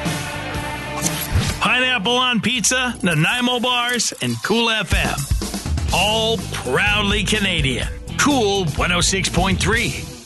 Pineapple on Pizza, Nanaimo Bars, and Cool FM. All proudly Canadian. Cool 106.3.